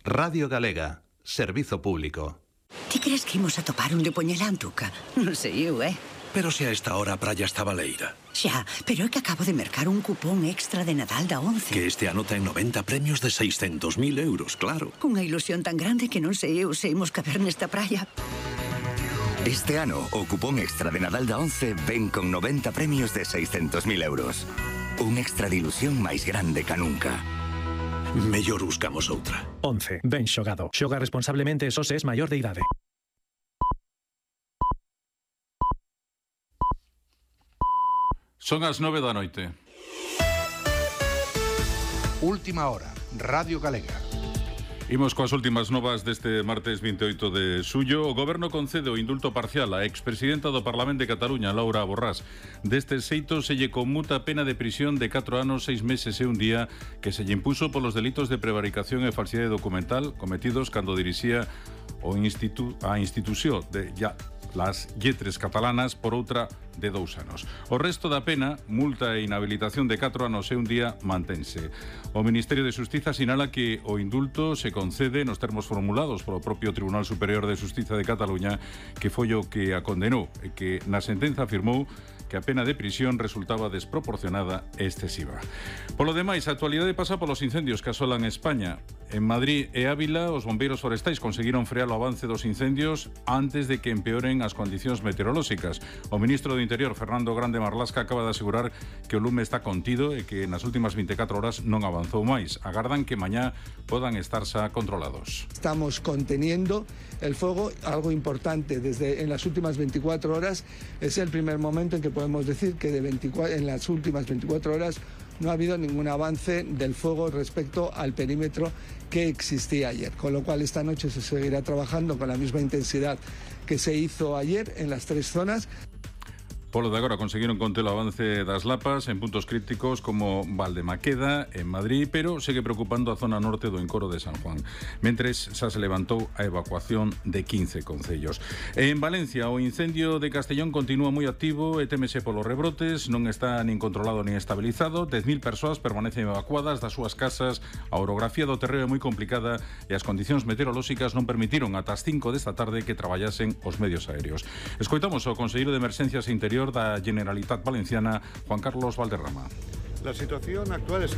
Radio Galega, servizo público. Ti crees que imos a topar un de Poñelantuca? Non sei eu, Pero se a esta hora a praia está baleira. Xa, pero é que acabo de mercar un cupón extra de Nadal da 11. Que este ano ten 90 premios de 600.000 euros, claro. Cunha ilusión tan grande que non sei eu se imos caber nesta praia. Este ano, o cupón extra de Nadal da 11 ven con 90 premios de 600.000 euros. Un extra de ilusión máis grande ca nunca. Mellor buscamos outra. 11. Ben xogado. Xoga responsablemente e só se es maior de idade. Son as 9 da noite. Última hora, Radio Galega. Imos coas últimas novas deste martes 28 de xullo. O Goberno concede o indulto parcial á expresidenta do Parlamento de Cataluña, Laura Borrás. Deste xeito se lle conmuta a pena de prisión de 4 anos, 6 meses e un día que se lle impuso polos delitos de prevaricación e falsidade documental cometidos cando dirixía a institución de las Lletres Catalanas por outra de 2 anos. O resto da pena, multa e inhabilitación de 4 anos e un día, mantense. O Ministerio de Xustiza sinala que o indulto se concede nos termos formulados polo propio Tribunal Superior de Xustiza de Cataluña, que foi o que a condenou e que na sentenza afirmou que a pena de prisión resultaba desproporcionada e excesiva. Polo demais, a actualidade pasa polos incendios que asolan España. En Madrid e Ávila, os bombeiros forestais conseguiron frear o avance dos incendios antes de que empeoren as condicións meteorolóxicas. O ministro do Interior, Fernando Grande Marlasca, acaba de asegurar que o lume está contido e que nas últimas 24 horas non avanzou máis. Agardan que mañá podan estar xa controlados. Estamos conteniendo el fuego, algo importante en las últimas 24 horas. Es el primer momento en que podemos decir que en las últimas 24 horas no ha habido ningún avance del fuego respecto al perímetro que existía ayer, con lo cual esta noche se seguirá trabajando con la misma intensidad que se hizo ayer en las 3 zonas. Polo de agora conseguiron conter o avance das lapas en puntos críticos como Valdemaqueda, en Madrid, pero segue preocupando a zona norte do encoro de San Juan. Mentres xa se levantou a evacuación de 15 concellos. En Valencia, o incendio de Castellón continúa moi activo e témese polos rebrotes, non está nin controlado nin estabilizado. 10.000 persoas permanecen evacuadas das súas casas, a orografía do terreo é moi complicada e as condicións meteorolóxicas non permitiron ata as 5 desta tarde que traballasen os medios aéreos. Escoitamos ao conselleiro de Emerxencias e Interior da Generalitat Valenciana, Juan Carlos Valderrama. La situación actual es